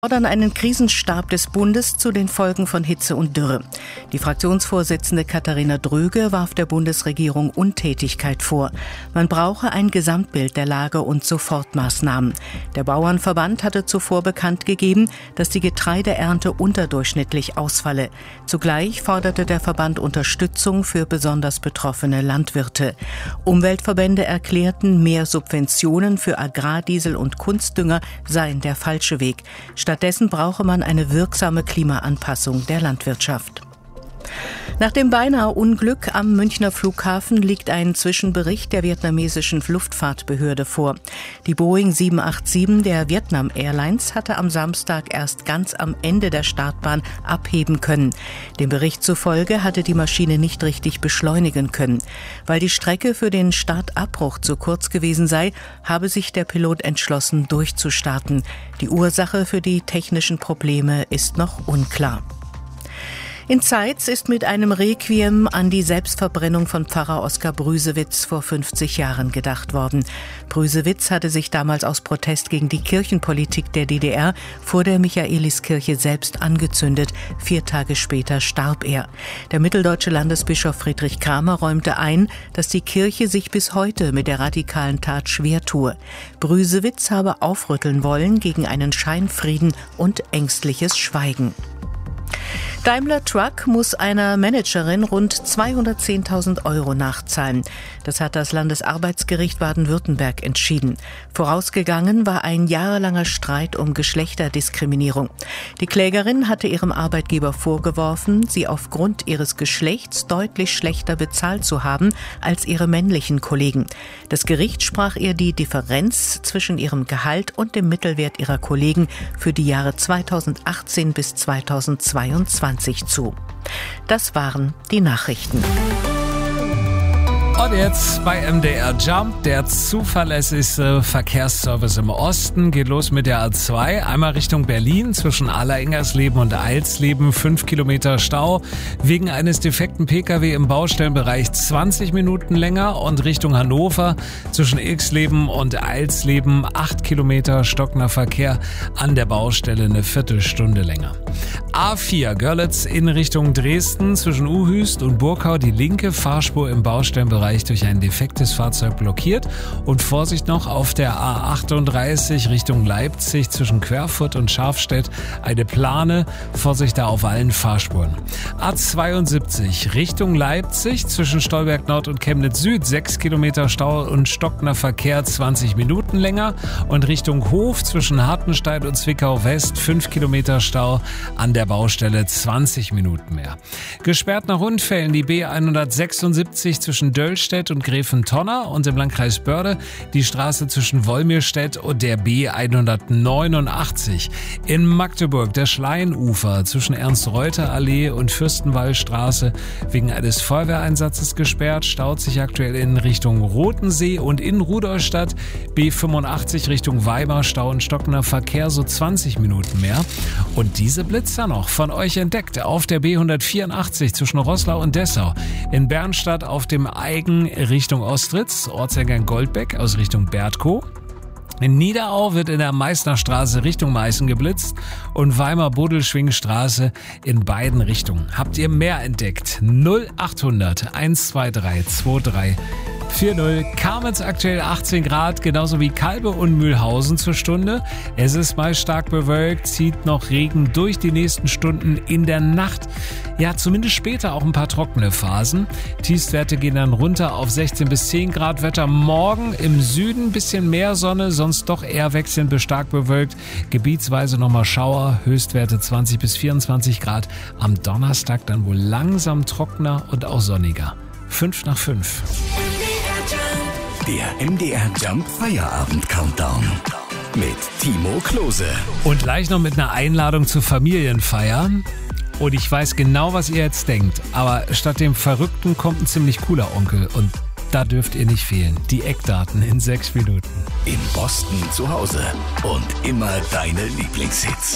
Fordern einen Krisenstab des Bundes zu den Folgen von Hitze und Dürre. Die Fraktionsvorsitzende Katharina Dröge warf der Bundesregierung Untätigkeit vor. Man brauche ein Gesamtbild der Lage und Sofortmaßnahmen. Der Bauernverband hatte zuvor bekannt gegeben, dass die Getreideernte unterdurchschnittlich ausfalle. Zugleich forderte der Verband Unterstützung für besonders betroffene Landwirte. Umweltverbände erklärten, mehr Subventionen für Agrardiesel und Kunstdünger seien der falsche Weg. Stattdessen brauche man eine wirksame Klimaanpassung der Landwirtschaft. Nach dem Beinahe-Unglück am Münchner Flughafen liegt ein Zwischenbericht der vietnamesischen Luftfahrtbehörde vor. Die Boeing 787 der Vietnam Airlines hatte am Samstag erst ganz am Ende der Startbahn abheben können. Dem Bericht zufolge hatte die Maschine nicht richtig beschleunigen können. Weil die Strecke für den Startabbruch zu kurz gewesen sei, habe sich der Pilot entschlossen, durchzustarten. Die Ursache für die technischen Probleme ist noch unklar. In Zeitz ist mit einem Requiem an die Selbstverbrennung von Pfarrer Oskar Brüsewitz vor 50 Jahren gedacht worden. Brüsewitz hatte sich damals aus Protest gegen die Kirchenpolitik der DDR vor der Michaeliskirche selbst angezündet. 4 Tage später starb er. Der mitteldeutsche Landesbischof Friedrich Kramer räumte ein, dass die Kirche sich bis heute mit der radikalen Tat schwer tue. Brüsewitz habe aufrütteln wollen gegen einen Scheinfrieden und ängstliches Schweigen. Daimler Truck muss einer Managerin rund 210.000 € nachzahlen. Das hat das Landesarbeitsgericht Baden-Württemberg entschieden. Vorausgegangen war ein jahrelanger Streit um Geschlechterdiskriminierung. Die Klägerin hatte ihrem Arbeitgeber vorgeworfen, sie aufgrund ihres Geschlechts deutlich schlechter bezahlt zu haben als ihre männlichen Kollegen. Das Gericht sprach ihr die Differenz zwischen ihrem Gehalt und dem Mittelwert ihrer Kollegen für die Jahre 2018 bis 2022 zu. Das waren die Nachrichten. Und jetzt bei MDR Jump, der zuverlässigste Verkehrsservice im Osten. Geht los mit der A2, einmal Richtung Berlin zwischen Alleringgersleben und Eilsleben, 5 Kilometer Stau. Wegen eines defekten Pkw im Baustellenbereich 20 Minuten länger und Richtung Hannover zwischen Ilksleben und Eilsleben 8 Kilometer stockender Verkehr an der Baustelle eine Viertelstunde länger. A4 Görlitz in Richtung Dresden zwischen Uhüst und Burkau die linke Fahrspur im Baustellenbereich durch ein defektes Fahrzeug blockiert und Vorsicht noch auf der A38 Richtung Leipzig zwischen Querfurt und Scharfstedt eine Plane, Vorsicht da auf allen Fahrspuren. A72 Richtung Leipzig zwischen Stolberg Nord und Chemnitz Süd 6 Kilometer Stau und stockender Verkehr 20 Minuten länger und Richtung Hof zwischen Hartenstein und Zwickau West 5 Kilometer Stau an der Baustelle 20 Minuten mehr. Gesperrt nach Unfällen die B176 zwischen Döllstedt und Gräfentonner und im Landkreis Börde die Straße zwischen Wolmirstedt und der B189. In Magdeburg der Schleinufer zwischen Ernst-Reuter-Allee und Fürstenwallstraße wegen eines Feuerwehreinsatzes gesperrt, staut sich aktuell in Richtung Rotensee und in Rudolstadt B85 Richtung Weimar Stau und stockender Verkehr so 20 Minuten mehr. Und diese Blitzer noch von euch entdeckt auf der B184 zwischen Roßlau und Dessau. In Bernstadt auf dem Eigen Richtung Ostritz, Ortseingang Goldbeck aus Richtung Bertkow. In Niederau wird in der Meißnerstraße Richtung Meißen geblitzt und Weimar-Bodelschwingstraße in beiden Richtungen. Habt ihr mehr entdeckt? 0800 123 23 40. Kamenz aktuell 18 Grad, genauso wie Kalbe und Mühlhausen zur Stunde. Es ist meist stark bewölkt, zieht noch Regen durch die nächsten Stunden in der Nacht. Ja, zumindest später auch ein paar trockene Phasen. Tiefstwerte gehen dann runter auf 16 bis 10 Grad. Wetter morgen im Süden ein bisschen mehr Sonne, sonst doch eher wechselnd bis stark bewölkt. Gebietsweise nochmal Schauer, Höchstwerte 20 bis 24 Grad. Am Donnerstag dann wohl langsam trockener und auch sonniger. 5 nach 5. Der MDR Jump Feierabend Countdown mit Timo Klose. Und gleich noch mit einer Einladung zur Familienfeier. Und ich weiß genau, was ihr jetzt denkt. Aber statt dem Verrückten kommt ein ziemlich cooler Onkel. Und da dürft ihr nicht fehlen. Die Eckdaten in 6 Minuten. In Boston zu Hause und immer deine Lieblingshits.